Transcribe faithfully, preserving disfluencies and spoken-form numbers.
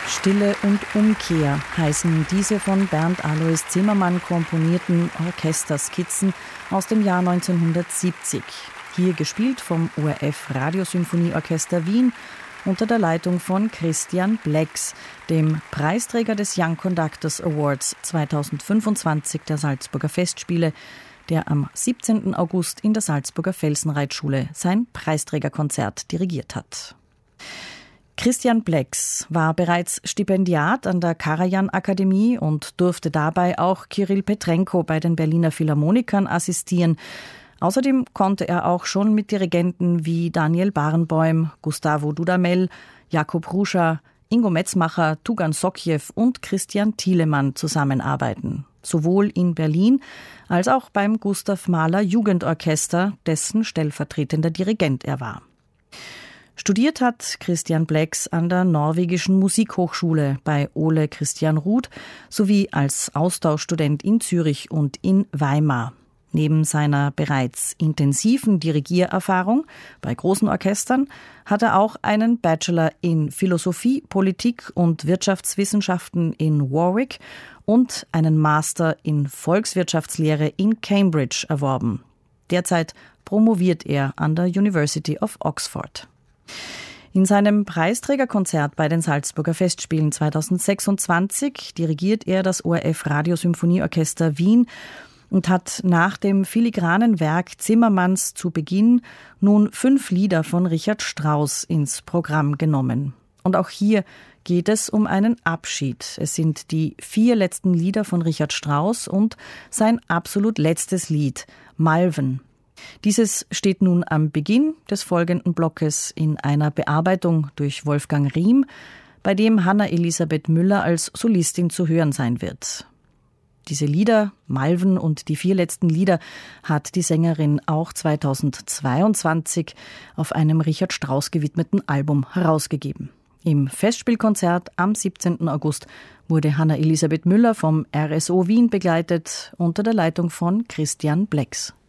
Stille und Umkehr heißen diese von Bernd Alois Zimmermann komponierten Orchesterskizzen aus dem Jahr neunzehnhundertsiebzig. Hier gespielt vom O R F Radiosymphonieorchester Wien unter der Leitung von Christian Blex, dem Preisträger des Young Conductors Awards zweitausendfünfundzwanzig der Salzburger Festspiele, der am siebzehnten August in der Salzburger Felsenreitschule sein Preisträgerkonzert dirigiert hat. Christian Blex war bereits Stipendiat an der Karajan-Akademie und durfte dabei auch Kirill Petrenko bei den Berliner Philharmonikern assistieren. Außerdem konnte er auch schon mit Dirigenten wie Daniel Barenboim, Gustavo Dudamel, Jakub Hrusa, Ingo Metzmacher, Tugan Sokjew und Christian Thielemann zusammenarbeiten. Sowohl in Berlin als auch beim Gustav Mahler Jugendorchester, dessen stellvertretender Dirigent er war. Studiert hat Christian Blex an der Norwegischen Musikhochschule bei Ole Christian Ruth sowie als Austauschstudent in Zürich und in Weimar. Neben seiner bereits intensiven Dirigiererfahrung bei großen Orchestern hat er auch einen Bachelor in Philosophie, Politik und Wirtschaftswissenschaften in Warwick und einen Master in Volkswirtschaftslehre in Cambridge erworben. Derzeit promoviert er an der University of Oxford. In seinem Preisträgerkonzert bei den Salzburger Festspielen zweitausendsechsundzwanzig dirigiert er das O R F Radiosymphonieorchester Wien und hat nach dem filigranen Werk Zimmermanns zu Beginn nun fünf Lieder von Richard Strauss ins Programm genommen. Und auch hier geht es um einen Abschied. Es sind die vier letzten Lieder von Richard Strauss und sein absolut letztes Lied, Malven. Dieses steht nun am Beginn des folgenden Blockes in einer Bearbeitung durch Wolfgang Riem, bei dem Hanna Elisabeth Müller als Solistin zu hören sein wird. Diese Lieder, Malven und die vier letzten Lieder, hat die Sängerin auch zweitausendzweiundzwanzig auf einem Richard Strauss gewidmeten Album herausgegeben. Im Festspielkonzert am siebzehnten August wurde Hanna Elisabeth Müller vom R S O Wien begleitet unter der Leitung von Christian Blex.